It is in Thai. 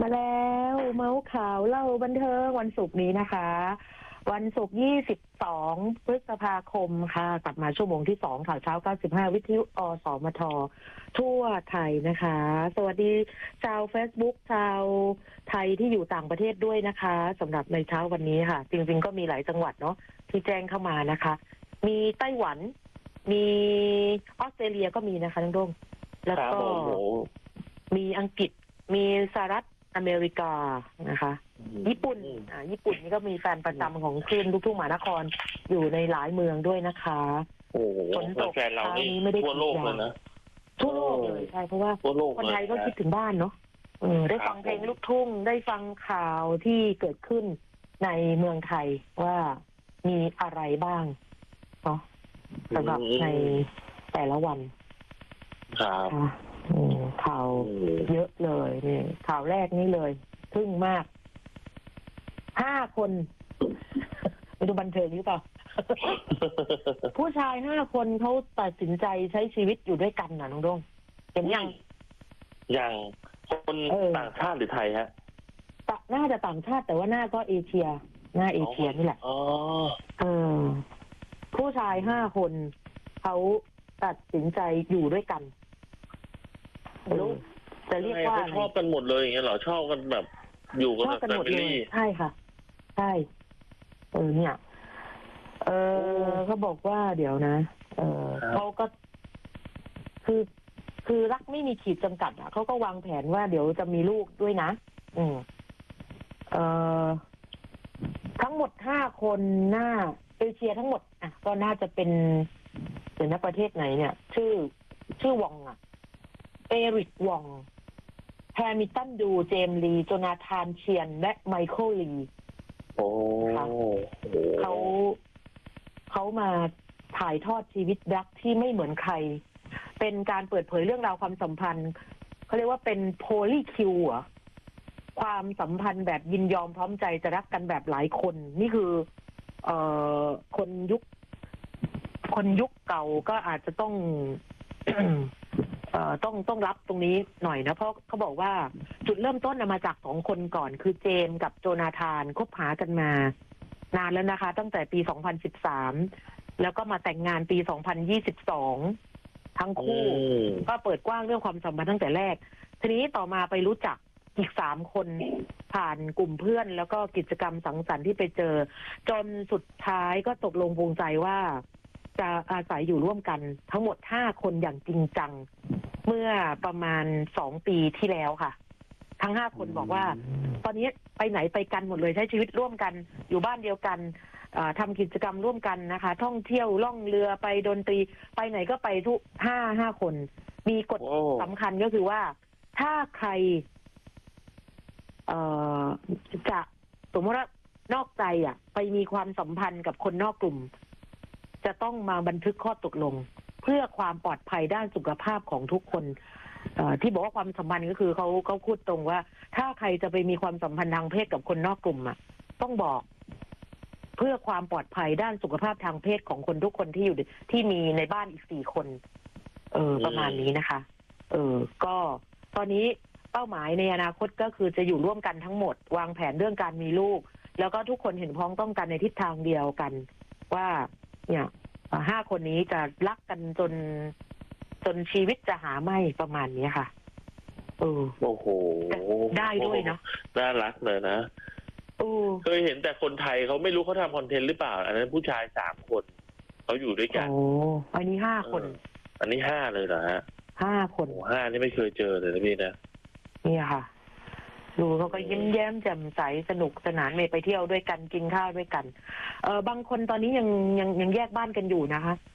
มาแล้วเมาส์ข่าวเล่าบันเทิงวันศุกร์นี้นะคะ วันศุกร์22พฤษภาคมค่ะกลับมาชั่วโมงที่2ข่าวเช้า95วิทยุอสมททั่วไทยนะคะ สวัสดีชาว Facebook ชาวไทยที่อยู่ต่างประเทศด้วยนะคะสำหรับในเช้าวันนี้ค่ะจริงๆก็มีหลายจังหวัดเนาะที่แจ้งเข้ามานะคะ มีไต้หวันมีออสเตรเลียก็มีนะคะทั้งดงแล้วก็มีอังกฤษมีสหรัฐอเมริกานะคะญี่ปุ่นญี่ปุ่นนี่ก็มีแฟนประจำของคลื่นลูกทุ่งมหานครอยู่ในหลายเมืองด้วยนะคะโอ้โหฝนตกแฟนเรานี่ไม่ได้ทั่วโลกเลยนะทั่วโลกเลยใช่เพราะว่าคนไทยก็คิดถึงบ้านเนาะได้ฟังเพลงลูกทุ่งได้ฟังข่าวที่เกิดขึ้นในเมืองไทยว่ามีอะไรบ้างเนาะสำหรับในแต่ละวันครับข่าวเยอะเลยนี่ข่าวแรกนี่เลยทึ่งมาก5 คนไปดูบันเทิงหรือเปล่า ผู้ชาย5 คนเขาตัดสินใจใช้ชีวิตอยู่ด้วยกันน่ะน้องดงเห็นยังคนต่างชาติหรือไทยฮะน่าจะต่างชาติแต่ว่าหน้าก็เอเชียหน้าเอเชียนี่แหละผู้ชาย5 คนเขาตัดสินใจอยู่ด้วยกันรู้จะเรียกว่าชอบกันหมดเลยอย่างเงี้ยเหรอชอบกันแบบอยู่กันแบบแฟมิลี่ใช่ค่ะใช่เนี่ยเขาบอกว่าเดี๋ยวนะเขาก็คือรักไม่มีขีดจำกัดอ่ะเขาก็วางแผนว่าเดี๋ยวจะมีลูกด้วยนะทั้งหมด5 คนหน้าเอเชียทั้งหมดอ่ะก็น่าจะเป็นเดี๋ยวนะประเทศไหนเนี่ยชื่อวองอ่ะเอริกวองแฮมิลตันดูเจมส์ลีโจนาธานเชียนและไมเคิลลีเขามาถ่ายทอดชีวิตรักที่ไม่เหมือนใครเป็นการเปิดเผยเรื่องราวความสัมพันธ์เขาเรียกว่าเป็นโพลีคิวอ่ะความสัมพันธ์แบบยินยอมพร้อมใจจะรักกันแบบหลายคนนี่คือคนยุคเก่าก็อาจจะต้อง ต้องรับตรงนี้หน่อยนะเพราะเขาบอกว่าจุดเริ่มต้นมาจาก2 คนก่อนคือเจมส์กับโจนาธานคบหากันมานานแล้วนะคะตั้งแต่ปี2013แล้วก็มาแต่งงานปี2022ทั้งคู่ก็เปิดกว้างเรื่องความสัมพันธ์ตั้งแต่แรกทีนี้ต่อมาไปรู้จักอีก3 คนผ่านกลุ่มเพื่อนแล้วก็กิจกรรมสังสรรค์ที่ไปเจอจนสุดท้ายก็ตกลงปลงใจว่าจะอาศัยอยู่ร่วมกันทั้งหมด5 คนอย่างจริงจังเมื่อประมาณ2 ปีที่แล้วค่ะทั้ง5 คนบอกว่าตอนนี้ไปไหนไปกันหมดเลยใช้ชีวิตร่วมกันอยู่บ้านเดียวกันทำกิจกรรมร่วมกันนะคะท่องเที่ยวล่องเรือไปดนตรีไปไหนก็ไปทุก5 คนมีกฎสำคัญก็คือว่าถ้าใครจะสมมติว่านอกใจไปมีความสัมพันธ์กับคนนอกกลุ่มจะต้องมาบันทึกข้อตกลงเพื่อความปลอดภัยด้านสุขภาพของทุกคนที่บอกว่าความสัมพันธ์ก็คือเขาพูดตรงว่าถ้าใครจะไปมีความสัมพันธ์ทางเพศกับคนนอกกลุ่มต้องบอกเพื่อความปลอดภัยด้านสุขภาพทางเพศของคนทุกคนที่อยู่ที่มีในบ้านอีก4 คนประมาณนี้นะคะก็ตอนนี้เป้าหมายในอนาคตก็คือจะอยู่ร่วมกันทั้งหมดวางแผนเรื่องการมีลูกแล้วก็ทุกคนเห็นพ้องต้องกันในทิศทางเดียวกันว่าเนี่ย5 คนนี้จะรักกันจนชีวิตจะหาไม่ประมาณนี้ค่ะโอ้โหได้ด้วยเนาะน่ารักเลยนะเคยเห็นแต่คนไทยเขาไม่รู้เขาทำคอนเทนต์หรือเปล่าอันนั้นผู้ชาย3 คนเขาอยู่ด้วยกันอันนี้5 คนอันนี้5เลยเหรอฮะ 5 คน 5นี่ไม่เคยเจอเลยนะพี่นะนี่ค่ะดูเขาก็ยิ้มแย้มแจ่มใสสนุกสนานไปเที่ยวด้วยกันกินข้าวด้วยกันบางคนตอนนี้ยังแยกบ้านกันอยู่นะคะ